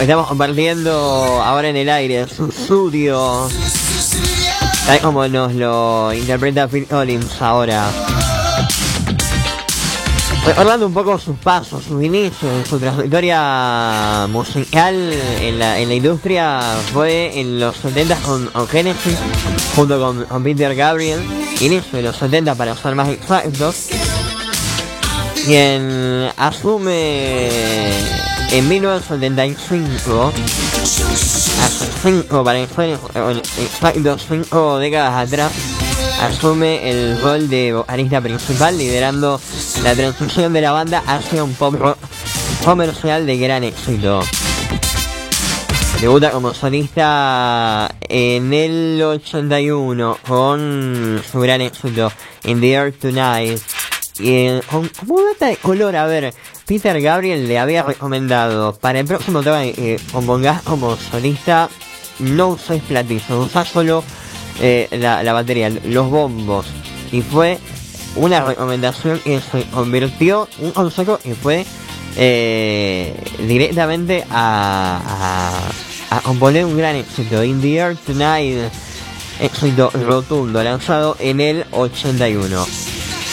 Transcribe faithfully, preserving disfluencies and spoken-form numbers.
estamos compartiendo ahora en el aire su estudio, tal como nos lo interpreta Phil Collins ahora. Recordando un poco sus pasos, sus inicios, su trayectoria musical en la, en la industria, fue en los setenta con, con Genesis, junto con, con Peter Gabriel, inicio de los setenta para ser más exactos, quien asume en mil novecientos setenta y cinco, hace cinco, para ser exactos, cinco décadas atrás, asume el rol de vocalista principal, liderando la transición de la banda hacia un pop rock comercial de gran éxito. Debuta como solista en el ochenta y uno con su gran éxito In the Air Tonight. Y con, como nota de color, a ver, Peter Gabriel le había recomendado para el próximo tema que eh, compongas como solista, no uses platillos, usás solo eh, la, la batería, los bombos. Y fue una recomendación que se convirtió, un consejo que fue eh, directamente a, a, a componer un gran éxito. In the Air Tonight, éxito rotundo, lanzado en el ochenta y uno.